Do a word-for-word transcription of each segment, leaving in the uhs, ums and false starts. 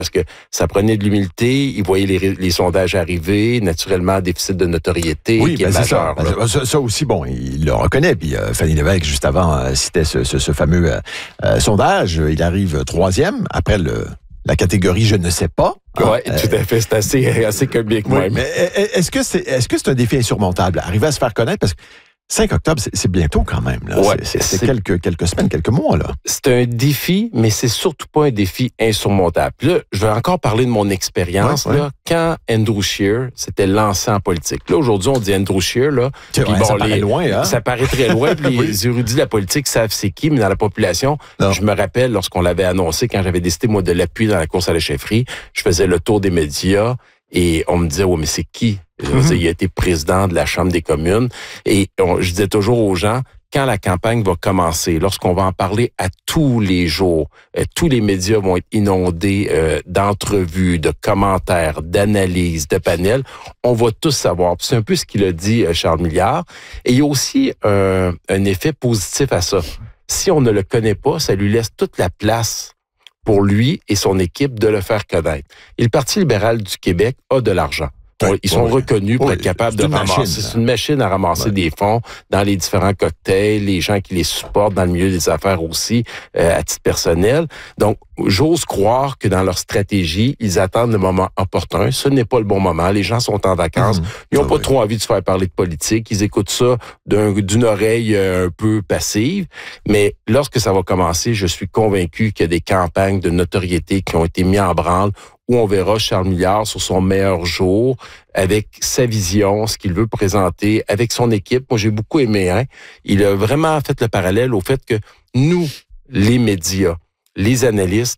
parce que ça prenait de l'humilité, il voyait les, les sondages arriver, naturellement, déficit de notoriété oui, qui ben est c'est majeur. Ça. ça. Ça aussi, bon, il le reconnaît. Puis euh, Fanny Lévesque, juste avant, euh, citait ce, ce, ce fameux euh, euh, sondage. Il arrive troisième, après le, la catégorie « je ne sais pas ». Oui, euh, tout à fait. C'est assez, assez comique, oui, même. Mais est-ce que c'est, est-ce que c'est un défi insurmontable, arriver à se faire connaître? Parce que cinq octobre, c'est, c'est bientôt quand même. Là. Ouais, c'est, c'est, c'est quelques, quelques semaines, quelques mois. Là. C'est un défi, mais c'est surtout pas un défi insurmontable. Là, je vais encore parler de mon expérience. Ouais, ouais. Là, quand Andrew Scheer s'était lancé en politique. Là, aujourd'hui, on dit Andrew Scheer. Là, puis bon, ça paraît les, loin. Hein? Ça paraît très loin. Puis oui. Les érudits de la politique savent c'est qui, mais dans la population, non. Je me rappelle lorsqu'on l'avait annoncé, quand j'avais décidé, moi, de l'appuyer dans la course à la chefferie, je faisais le tour des médias et on me disait, ouais, mais c'est qui? Je veux dire, il a été président de la Chambre des communes. Et on, je disais toujours aux gens, quand la campagne va commencer, lorsqu'on va en parler à tous les jours, euh, tous les médias vont être inondés euh, d'entrevues, de commentaires, d'analyses, de panels, on va tous savoir. C'est un peu ce qu'il a dit euh, Charles Milliard. Et il y a aussi euh, un effet positif à ça. Si on ne le connaît pas, ça lui laisse toute la place pour lui et son équipe de le faire connaître. Et le Parti libéral du Québec a de l'argent. Oui, ils sont oui. reconnus pour oui, être capables de ramasser. Machine, c'est une machine à ramasser ouais. des fonds dans les différents cocktails, les gens qui les supportent dans le milieu des affaires aussi, euh, à titre personnel. Donc, j'ose croire que dans leur stratégie, ils attendent le moment opportun. Ce n'est pas le bon moment. Les gens sont en vacances. Mmh. Ils n'ont ah, pas oui. trop envie de se faire parler de politique. Ils écoutent ça d'un, d'une oreille un peu passive. Mais lorsque ça va commencer, je suis convaincu qu'il y a des campagnes de notoriété qui ont été mises en branle où on verra Charles Milliard sur son meilleur jour, avec sa vision, ce qu'il veut présenter, avec son équipe. Moi, j'ai beaucoup aimé, hein. Il a vraiment fait le parallèle au fait que nous, les médias, les analystes,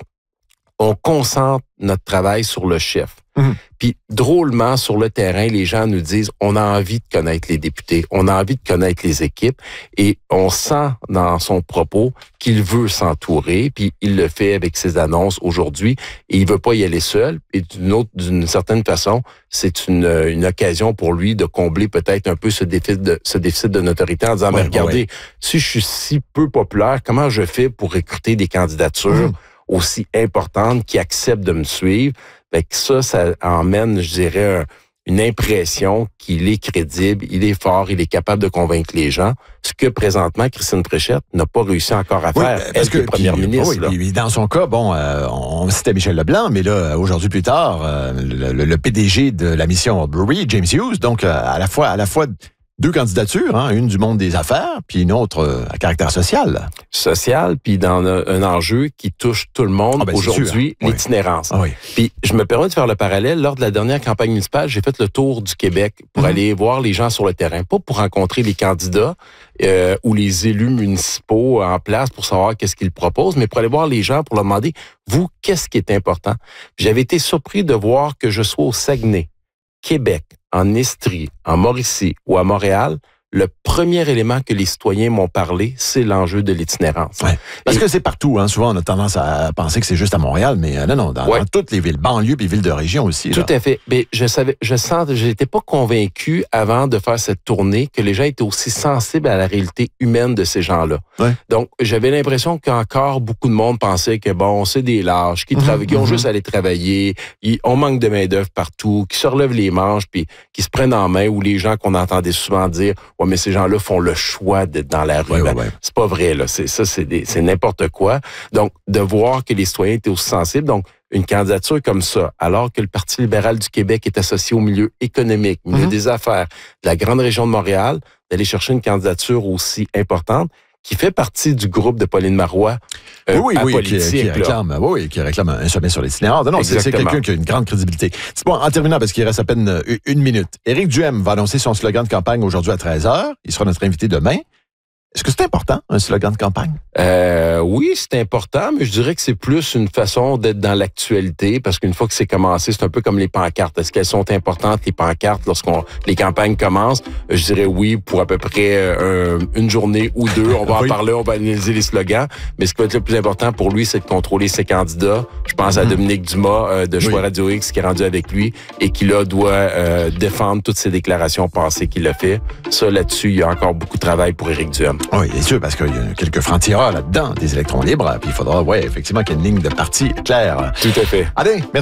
on concentre notre travail sur le chef. Mmh. Puis, drôlement, sur le terrain, les gens nous disent, on a envie de connaître les députés, on a envie de connaître les équipes, et on sent dans son propos qu'il veut s'entourer, puis il le fait avec ses annonces aujourd'hui, et il veut pas y aller seul, et d'une autre, d'une certaine façon, c'est une, une occasion pour lui de combler peut-être un peu ce déficit de, ce déficit de notoriété en disant, ouais, mais regardez, ouais. si je suis si peu populaire, comment je fais pour recruter des candidatures mmh. aussi importantes qui acceptent de me suivre? Fait que ça, ça emmène, je dirais, un, une impression qu'il est crédible, il est fort, il est capable de convaincre les gens, ce que présentement, Christine Fréchette n'a pas réussi encore à faire, oui, elle, que est première puis, ministre. Oui, puis, dans son cas, bon, euh, on citait Michel Leblanc, mais là, aujourd'hui plus tard, euh, le, le, le P D G de la mission Brewery, James Hughes, donc euh, à la fois, à la fois deux candidatures, hein, une du monde des affaires, puis une autre euh, à caractère social. Social, puis dans un, un enjeu qui touche tout le monde ah ben, aujourd'hui, sûr. l'itinérance. Oui. Ah oui. Puis je me permets de faire le parallèle. Lors de la dernière campagne municipale, j'ai fait le tour du Québec pour mm-hmm. aller voir les gens sur le terrain, pas pour rencontrer les candidats euh, ou les élus municipaux en place pour savoir qu'est-ce qu'ils proposent, mais pour aller voir les gens pour leur demander, vous, qu'est-ce qui est important? Puis j'avais été surpris de voir que je sois au Saguenay, Québec, en Estrie, en Mauricie ou à Montréal, le premier élément que les citoyens m'ont parlé, c'est l'enjeu de l'itinérance. Ouais. Parce Et, que c'est partout, hein. Souvent, on a tendance à penser que c'est juste à Montréal, mais euh, non, non, dans, ouais. dans toutes les villes, banlieues et villes de région aussi. Tout là. à fait. Mais je savais, je sens, j'étais pas convaincu avant de faire cette tournée que les gens étaient aussi sensibles à la réalité humaine de ces gens-là. Ouais. Donc, j'avais l'impression qu'encore beaucoup de monde pensait que bon, c'est des lâches qui, tra- mmh, qui ont mmh. juste à aller travailler, ils, on manque de main d'œuvre partout, qui se relèvent les manches puis qui se prennent en main, ou les gens qu'on entendait souvent dire, ouais, mais ces gens-là font le choix d'être dans la rue. Ouais, ouais, ouais. C'est pas vrai, là. C'est, ça, c'est, des, c'est n'importe quoi. Donc, de voir que les citoyens étaient aussi sensibles. Donc, une candidature comme ça, alors que le Parti libéral du Québec est associé au milieu économique, au milieu mm-hmm. des affaires, de la grande région de Montréal, d'aller chercher une candidature aussi importante, qui fait partie du groupe de Pauline Marois euh, oui, à oui, politique. Qui, qui, réclame, oui, qui réclame un sommet sur l'itinérance. Non, c'est, c'est quelqu'un qui a une grande crédibilité. C'est bon, en terminant, parce qu'il reste à peine une minute, Éric Duhem va annoncer son slogan de campagne aujourd'hui à treize heures. Il sera notre invité demain. Est-ce que c'est important, un slogan de campagne? Euh, oui, c'est important, mais je dirais que c'est plus une façon d'être dans l'actualité, parce qu'une fois que c'est commencé, c'est un peu comme les pancartes. Est-ce qu'elles sont importantes, les pancartes, lorsqu'on les campagnes commencent? Je dirais oui, pour à peu près euh, une journée ou deux. On va oui. en parler, on va analyser les slogans, mais ce qui va être le plus important pour lui, c'est de contrôler ses candidats. Je pense mm-hmm. à Dominique Dumas euh, de Choix oui. Radio X qui est rendu avec lui et qui, là, doit euh, défendre toutes ses déclarations passées qu'il a fait. Ça, là-dessus, il y a encore beaucoup de travail pour Éric Duhem. Oui, bien sûr, parce qu'il y a quelques francs-tireurs là-dedans, des électrons libres, puis il faudra, ouais, effectivement, qu'il y ait une ligne de parti claire. Tout à fait. Allez, merci.